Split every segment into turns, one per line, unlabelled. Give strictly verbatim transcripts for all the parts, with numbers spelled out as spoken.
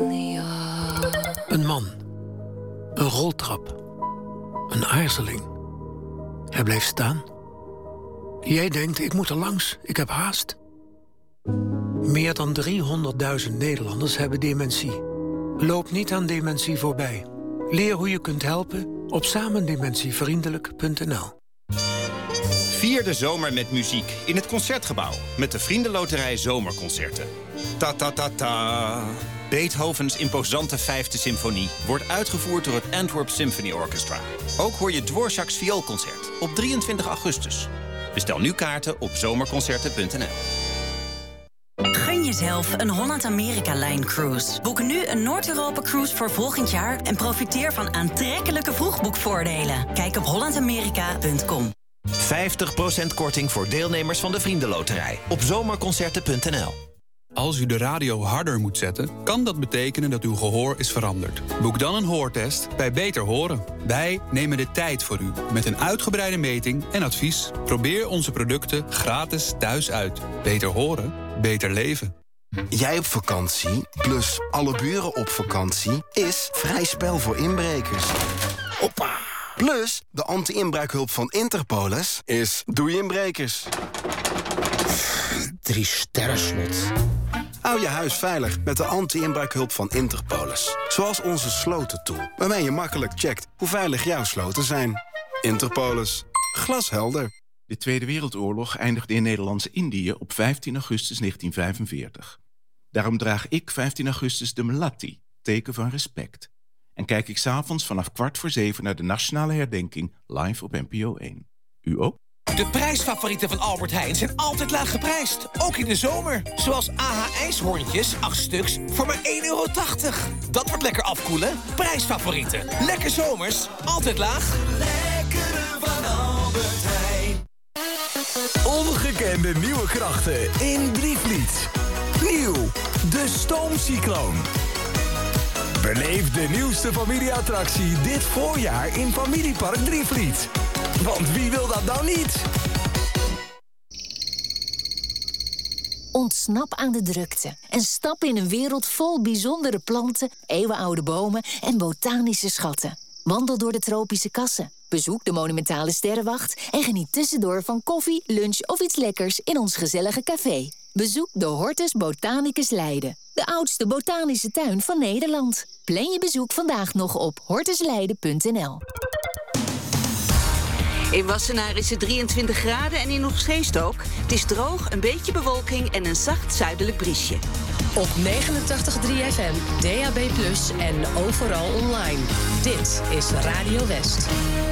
Een man. Een roltrap. Een aarzeling. Hij blijft staan. Jij denkt, ik moet er langs, ik heb haast. Meer dan driehonderdduizend Nederlanders hebben dementie. Loop niet aan dementie voorbij. Leer hoe je kunt helpen op samendementievriendelijk punt n l.
Vier de zomer met muziek in het Concertgebouw. Met de Vriendenloterij Zomerconcerten. Ta ta ta ta. Beethovens imposante vijfde symfonie wordt uitgevoerd door het Antwerp Symphony Orchestra. Ook hoor je Dvorak's vioolconcert op drieëntwintig augustus. Bestel nu kaarten op zomerconcerten punt n l.
Gun jezelf een Holland-Amerika-Line-cruise. Boek nu een Noord-Europa-cruise voor volgend jaar en profiteer van aantrekkelijke vroegboekvoordelen. Kijk op holland amerika punt com.
vijftig procent korting voor deelnemers van de Vriendenloterij op zomerconcerten punt n l.
Als u de radio harder moet zetten, kan dat betekenen dat uw gehoor is veranderd. Boek dan een hoortest bij Beter Horen. Wij nemen de tijd voor u met een uitgebreide meting en advies. Probeer onze producten gratis thuis uit. Beter horen, beter leven.
Jij op vakantie, plus alle buren op vakantie, is vrij spel voor inbrekers. Hoppa! Plus, de anti-inbraakhulp van Interpolis is doei inbrekers. Drie sterren slot. Hou je huis veilig met de anti-inbraakhulp van Interpolis. Zoals onze slotentool, waarmee je makkelijk checkt hoe veilig jouw sloten zijn. Interpolis. Glashelder.
De Tweede Wereldoorlog eindigde in Nederlands-Indië op vijftien augustus negentien vijfenveertig. Daarom draag ik vijftien augustus de melatti, teken van respect. En kijk ik 's avonds vanaf kwart voor zeven naar de nationale herdenking live op N P O één. U ook?
De prijsfavorieten van Albert Heijn zijn altijd laag geprijsd. Ook in de zomer. Zoals A H ijshoorntjes, acht stuks, voor maar één euro tachtig. Dat wordt lekker afkoelen. Prijsfavorieten. Lekker zomers, altijd laag.
Lekkere van Albert Heijn.
Ongekende nieuwe krachten in Drievliet. Nieuw, de Stoomcycloon. Beleef de nieuwste familieattractie dit voorjaar in Familiepark Drievliet. Want wie wil dat nou niet?
Ontsnap aan de drukte en stap in een wereld vol bijzondere planten, eeuwenoude bomen en botanische schatten. Wandel door de tropische kassen, bezoek de monumentale sterrenwacht en geniet tussendoor van koffie, lunch of iets lekkers in ons gezellige café. Bezoek de Hortus Botanicus Leiden, de oudste botanische tuin van Nederland. Plan je bezoek vandaag nog op hortusleiden punt n l.
In Wassenaar is het drieëntwintig graden en in Oegstgeest ook. Het is droog, een beetje bewolking en een zacht zuidelijk briesje.
Op negenentachtig komma drie F M, D A B plus, en overal online. Dit is Radio West.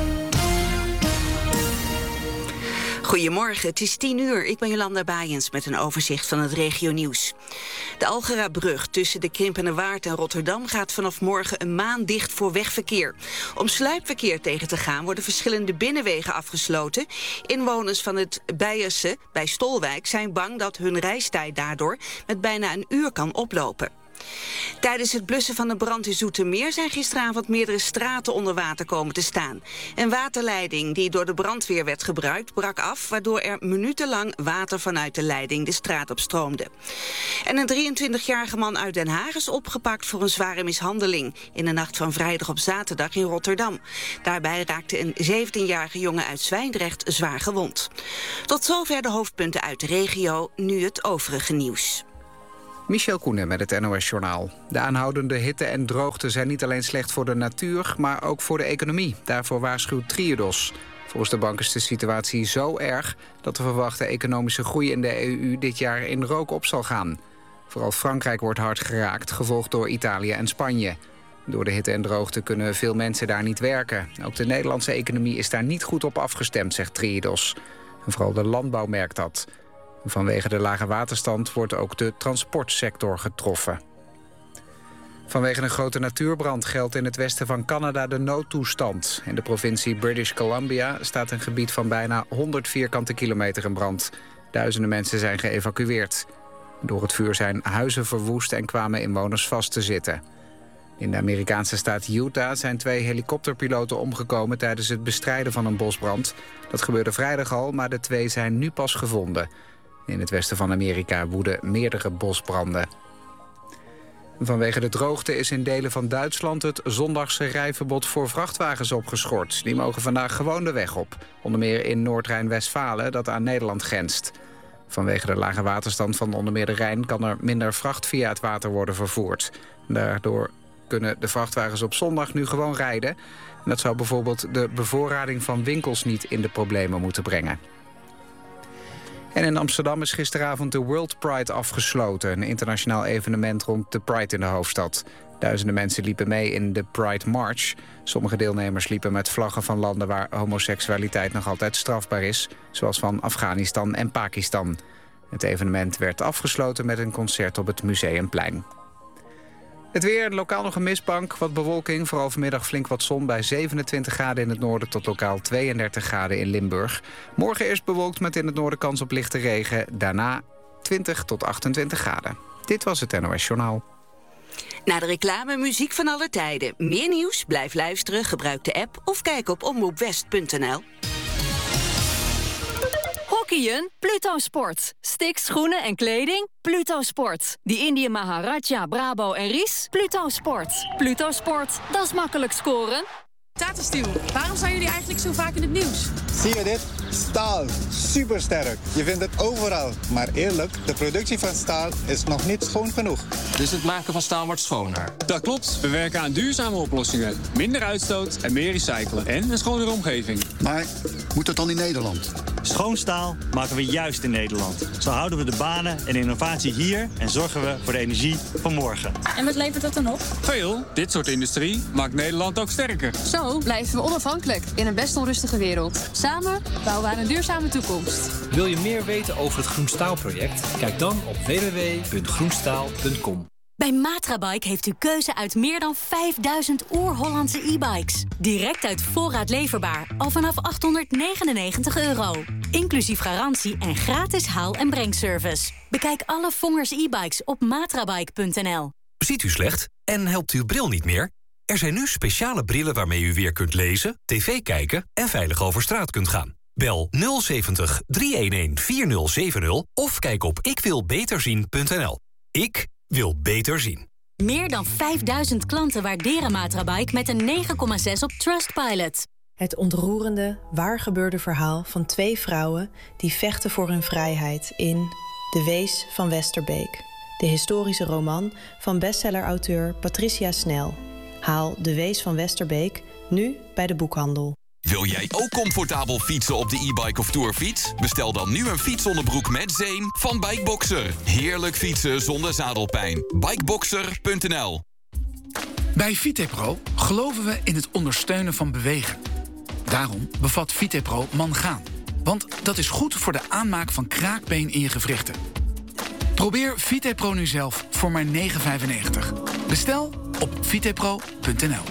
Goedemorgen, het is tien uur. Ik ben Jolanda Baaiens met een overzicht van het regionieuws. De Algerabrug tussen de Krimpenerwaard en Rotterdam gaat vanaf morgen een maand dicht voor wegverkeer. Om sluipverkeer tegen te gaan worden verschillende binnenwegen afgesloten. Inwoners van het Beierse bij Stolwijk zijn bang dat hun reistijd daardoor met bijna een uur kan oplopen. Tijdens het blussen van de brand in Zoetermeer zijn gisteravond meerdere straten onder water komen te staan. Een waterleiding die door de brandweer werd gebruikt brak af, waardoor er minutenlang water vanuit de leiding de straat op stroomde. En een drieëntwintigjarige man uit Den Haag is opgepakt voor een zware mishandeling in de nacht van vrijdag op zaterdag in Rotterdam. Daarbij raakte een zeventienjarige jongen uit Zwijndrecht zwaar gewond. Tot zover de hoofdpunten uit de regio, nu het overige nieuws.
Michel Koenen met het N O S-journaal. De aanhoudende hitte en droogte zijn niet alleen slecht voor de natuur, maar ook voor de economie. Daarvoor waarschuwt Triodos. Volgens de bank is de situatie zo erg dat de verwachte economische groei in de E U dit jaar in rook op zal gaan. Vooral Frankrijk wordt hard geraakt, gevolgd door Italië en Spanje. Door de hitte en droogte kunnen veel mensen daar niet werken. Ook de Nederlandse economie is daar niet goed op afgestemd, zegt Triodos. En vooral de landbouw merkt dat. Vanwege de lage waterstand wordt ook de transportsector getroffen. Vanwege een grote natuurbrand geldt in het westen van Canada de noodtoestand. In de provincie British Columbia staat een gebied van bijna honderd vierkante kilometer in brand. Duizenden mensen zijn geëvacueerd. Door het vuur zijn huizen verwoest en kwamen inwoners vast te zitten. In de Amerikaanse staat Utah zijn twee helikopterpiloten omgekomen tijdens het bestrijden van een bosbrand. Dat gebeurde vrijdag al, maar de twee zijn nu pas gevonden. In het westen van Amerika woeden meerdere bosbranden. Vanwege de droogte is in delen van Duitsland het zondagse rijverbod voor vrachtwagens opgeschort. Die mogen vandaag gewoon de weg op. Onder meer in Noord-Rijn-Westfalen, dat aan Nederland grenst. Vanwege de lage waterstand van onder meer de Rijn kan er minder vracht via het water worden vervoerd. Daardoor kunnen de vrachtwagens op zondag nu gewoon rijden. En dat zou bijvoorbeeld de bevoorrading van winkels niet in de problemen moeten brengen. En in Amsterdam is gisteravond de World Pride afgesloten. Een internationaal evenement rond de Pride in de hoofdstad. Duizenden mensen liepen mee in de Pride March. Sommige deelnemers liepen met vlaggen van landen waar homoseksualiteit nog altijd strafbaar is. Zoals van Afghanistan en Pakistan. Het evenement werd afgesloten met een concert op het Museumplein. Het weer, lokaal nog een mistbank, wat bewolking. Vooral vanmiddag flink wat zon bij zevenentwintig graden in het noorden tot lokaal tweeëndertig graden in Limburg. Morgen eerst bewolkt met in het noorden kans op lichte regen. Daarna twintig tot achtentwintig graden. Dit was het N O S Journaal.
Na de reclame muziek van alle tijden. Meer nieuws? Blijf luisteren, gebruik de app of kijk op omroep west punt n l.
Hockeyen? Pluto Sport. Sticks, schoenen en kleding? Pluto Sport. Die Indië Maharaja, Brabo en Ries? Pluto Sport. Pluto Sport, dat is makkelijk scoren.
Tata Steel, waarom zijn jullie eigenlijk zo vaak in het nieuws?
Zie je dit? Staal. Supersterk. Je vindt het overal. Maar eerlijk, de productie van staal is nog niet schoon genoeg.
Dus het maken van staal wordt schoner?
Dat klopt. We werken aan duurzame oplossingen. Minder uitstoot en meer recyclen. En een schonere omgeving.
Maar moet dat dan in Nederland?
Schoon staal maken we juist in Nederland. Zo houden we de banen en innovatie hier en zorgen we voor de energie van morgen.
En wat levert dat dan op?
Veel. Dit soort industrie maakt Nederland ook sterker.
Zo blijven we onafhankelijk in een best onrustige wereld. Samen bouwen we aan een duurzame toekomst.
Wil je meer weten over het Groen Staal-project? Kijk dan op w w w punt groenstaal punt com.
Bij Matrabike heeft u keuze uit meer dan vijfduizend oer-Hollandse e-bikes. Direct uit voorraad leverbaar, al vanaf achthonderdnegenennegentig euro. Inclusief garantie en gratis haal- en brengservice. Bekijk alle Vongers e-bikes op matrabike punt n l.
Ziet u slecht en helpt uw bril niet meer? Er zijn nu speciale brillen waarmee u weer kunt lezen, tv kijken en veilig over straat kunt gaan. Bel nul zeventig, driehonderdeenendertig, vierzig zeventig of kijk op ik wil beter zien punt n l. Ik wil beter zien.
Meer dan vijfduizend klanten waarderen Matrabike met een negen komma zes op Trustpilot.
Het ontroerende, waargebeurde verhaal van twee vrouwen die vechten voor hun vrijheid in De Wees van Westerbeek. De historische roman van bestsellerauteur Patricia Snel. Haal De Wees van Westerbeek nu bij de boekhandel.
Wil jij ook comfortabel fietsen op de e-bike of tourfiets? Bestel dan nu een fietsonderbroek met zeem van Bikeboxer. Heerlijk fietsen zonder zadelpijn. Bikeboxer punt n l.
Bij Vitepro geloven we in het ondersteunen van bewegen. Daarom bevat Vitepro mangaan. Want dat is goed voor de aanmaak van kraakbeen in je gewrichten. Probeer Vitepro nu zelf voor maar negen vijfennegentig. Bestel op vitepro punt n l.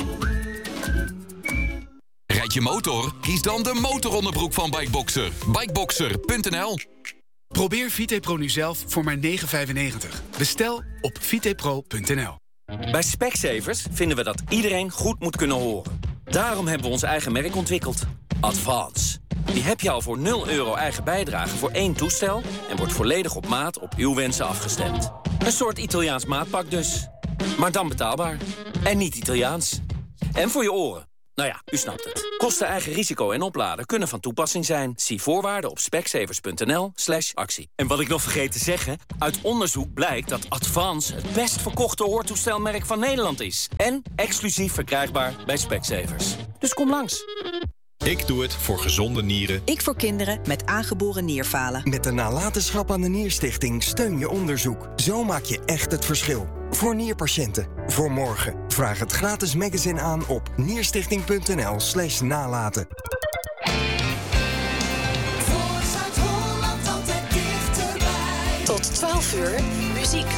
Rijd je motor? Kies dan de motoronderbroek van Bikeboxer. Bikeboxer punt n l.
Probeer Vitepro nu zelf voor maar negen vijfennegentig. Bestel op vitepro punt n l.
Bij Specsavers vinden we dat iedereen goed moet kunnen horen. Daarom hebben we ons eigen merk ontwikkeld. Advance. Die heb je al voor nul euro eigen bijdrage voor één toestel en wordt volledig op maat op uw wensen afgestemd. Een soort Italiaans maatpak dus. Maar dan betaalbaar. En niet Italiaans. En voor je oren. Nou ja, u snapt het. Kosten, eigen risico en opladen kunnen van toepassing zijn. Zie voorwaarden op specsavers punt n l slash actie. En wat ik nog vergeet te zeggen, uit onderzoek blijkt dat Advance het best verkochte hoortoestelmerk van Nederland is. En exclusief verkrijgbaar bij Specsavers. Dus kom langs.
Ik doe het voor gezonde nieren.
Ik voor kinderen met aangeboren nierfalen.
Met de nalatenschap aan de Nierstichting steun je onderzoek. Zo maak je echt het verschil. Voor nierpatiënten. Voor morgen. Vraag het gratis magazine aan op nierstichting punt n l slash nalaten.
Voor Zuid-Holland altijd dichterbij.
Tot twaalf uur, muziek